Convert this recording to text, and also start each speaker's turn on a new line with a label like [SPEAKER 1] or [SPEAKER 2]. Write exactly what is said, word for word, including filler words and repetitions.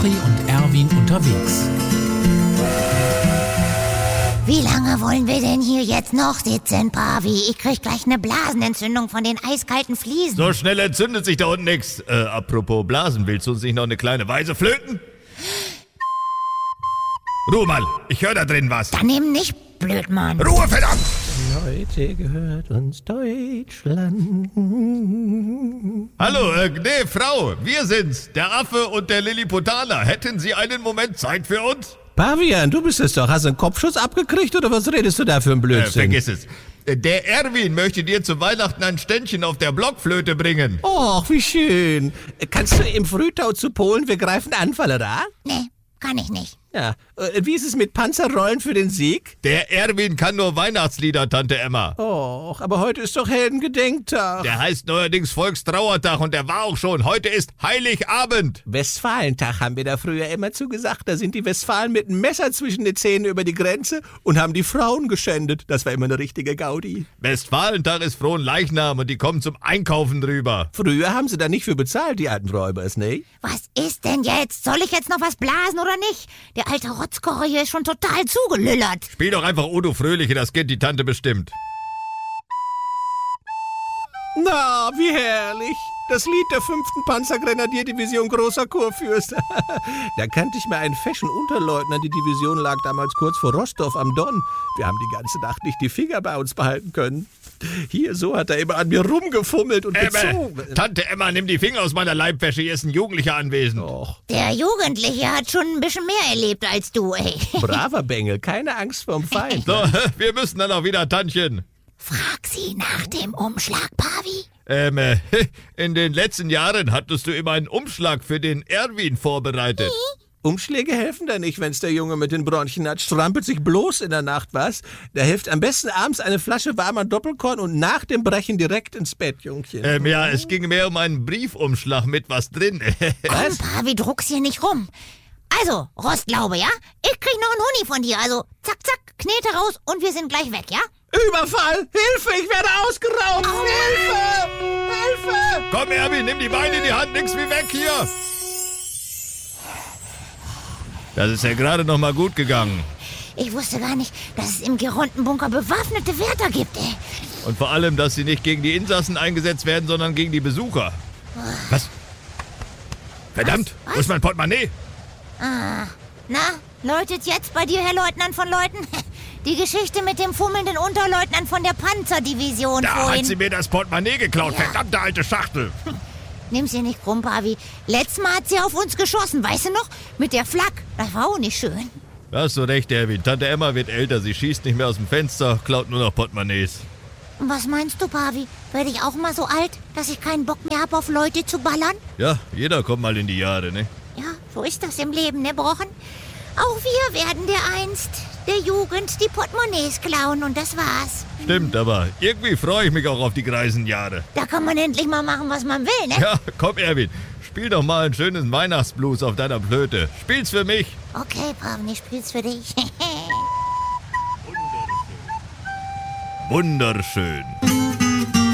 [SPEAKER 1] Harry und Erwin unterwegs.
[SPEAKER 2] Wie lange wollen wir denn hier jetzt noch sitzen, Pavi? Ich krieg gleich eine Blasenentzündung von den eiskalten Fliesen.
[SPEAKER 3] So schnell entzündet sich da unten nix. Äh, apropos Blasen, willst du uns nicht noch eine kleine Weise flöten? Ruhe mal, ich höre da drin was.
[SPEAKER 2] Daneben nicht, Blödmann.
[SPEAKER 3] Ruhe, verdammt!
[SPEAKER 4] Heute gehört uns Deutschland.
[SPEAKER 3] Hallo, äh, nee, Frau, wir sind's, der Affe und der Lilliputaner. Hätten Sie einen Moment Zeit für uns?
[SPEAKER 4] Pavian, du bist es doch. Hast du einen Kopfschuss abgekriegt oder was redest du da für ein
[SPEAKER 3] Äh,
[SPEAKER 4] Blödsinn?
[SPEAKER 3] vergiss es. Äh, Der Erwin möchte dir zu Weihnachten ein Ständchen auf der Blockflöte bringen.
[SPEAKER 4] Och, wie schön. Kannst du im Frühtau zu Polen, wir greifen an, Fallera?
[SPEAKER 2] Nee, kann ich nicht.
[SPEAKER 4] Ja. Äh, Wie ist es mit Panzerrollen für den Sieg?
[SPEAKER 3] Der Erwin kann nur Weihnachtslieder, Tante Emma.
[SPEAKER 4] Och, aber heute ist doch Heldengedenktag.
[SPEAKER 3] Der heißt neuerdings Volkstrauertag und der war auch schon. Heute ist Heiligabend.
[SPEAKER 4] Westfalentag haben wir da früher immer zugesagt. Da sind die Westfalen mit einem Messer zwischen den Zähnen über die Grenze und haben die Frauen geschändet. Das war immer eine richtige Gaudi.
[SPEAKER 3] Westfalentag ist frohen Leichnam und die kommen zum Einkaufen drüber.
[SPEAKER 4] Früher haben sie da nicht für bezahlt, die alten Räubers, ne?
[SPEAKER 2] Was ist denn jetzt? Soll ich jetzt noch was blasen oder nicht? Der alte Rotzkocher hier ist schon total zugelüllert.
[SPEAKER 3] Spiel doch einfach Udo Fröhliche, das kennt die Tante bestimmt.
[SPEAKER 4] Na, wie herrlich. Das Lied der fünften Panzergrenadierdivision Großer Kurfürst. Da kannte ich mal einen feschen Unterleutnant. Die Division lag damals kurz vor Rostov am Don. Wir haben die ganze Nacht nicht die Finger bei uns behalten können. Hier, so hat er immer an mir rumgefummelt und
[SPEAKER 3] Emma,
[SPEAKER 4] gezogen.
[SPEAKER 3] Tante Emma, nimm die Finger aus meiner Leibwäsche, hier ist ein Jugendlicher anwesend.
[SPEAKER 4] Och,
[SPEAKER 2] Der Jugendliche hat schon ein bisschen mehr erlebt als du, ey.
[SPEAKER 4] braver Bengel, keine Angst vorm Feind.
[SPEAKER 3] So, wir müssen dann auch wieder, Tantchen.
[SPEAKER 2] Frag sie nach dem Umschlag, Pavi.
[SPEAKER 3] Ähm, äh, in den letzten Jahren hattest du immer einen Umschlag für den Erwin vorbereitet.
[SPEAKER 4] Umschläge helfen da nicht, wenn's der Junge mit den Bronchien hat. Strampelt sich bloß in der Nacht was. Da hilft am besten abends eine Flasche warmer Doppelkorn und nach dem Brechen direkt ins Bett, Jungchen.
[SPEAKER 3] Ähm, ja, es ging mehr um einen Briefumschlag mit was drin.
[SPEAKER 2] Komm, Pavi, druck's hier nicht rum. Also, Rostlaube, ja? Ich krieg noch einen Huni von dir, also zack, zack, Knete raus und wir sind gleich weg, ja?
[SPEAKER 4] Überfall! Hilfe, ich werde ausgeraubt! Hilfe! Hilfe!
[SPEAKER 3] Komm, Erwin, nimm die Beine in die Hand, nix wie weg hier. Das ist ja gerade noch mal gut gegangen.
[SPEAKER 2] Ich wusste gar nicht, dass es im Gerontenbunker bewaffnete Wärter gibt, ey.
[SPEAKER 3] Und vor allem, dass sie nicht gegen die Insassen eingesetzt werden, sondern gegen die Besucher. Was? Verdammt,
[SPEAKER 2] Was?
[SPEAKER 3] wo ist mein Portemonnaie?
[SPEAKER 2] Ah, na, läutet jetzt bei dir, Herr Leutnant von Leuten? Die Geschichte mit dem fummelnden Unterleutnant von der Panzerdivision
[SPEAKER 3] Da
[SPEAKER 2] vorhin.
[SPEAKER 3] hat sie mir das Portemonnaie geklaut,
[SPEAKER 2] Ja.
[SPEAKER 3] verdammte alte Schachtel.
[SPEAKER 2] Nimm's ihr nicht krumm, Pavi. Letztes Mal hat sie auf uns geschossen, weißt du noch? Mit der Flak. Das war auch nicht schön.
[SPEAKER 3] Da hast du recht, Erwin. Tante Emma wird älter, sie schießt nicht mehr aus dem Fenster, klaut nur noch Portemonnaies.
[SPEAKER 2] Und was meinst du, Pavi? Werde ich auch mal so alt, dass ich keinen Bock mehr hab, auf Leute zu ballern?
[SPEAKER 3] Ja, jeder kommt mal in die Jahre, ne?
[SPEAKER 2] Ja, so ist das im Leben, ne, Brochen? Auch wir werden dereinst der Jugend die Portemonnaies klauen und das war's.
[SPEAKER 3] Stimmt, aber irgendwie freue ich mich auch auf die greisen Jahre.
[SPEAKER 2] Da kann man endlich mal machen, was man will, ne?
[SPEAKER 3] Ja, komm, Erwin, spiel doch mal ein schönes Weihnachtsblues auf deiner Flöte. Spiel's für mich.
[SPEAKER 2] Okay, Pavi, ich spiel's für dich.
[SPEAKER 3] Wunderschön.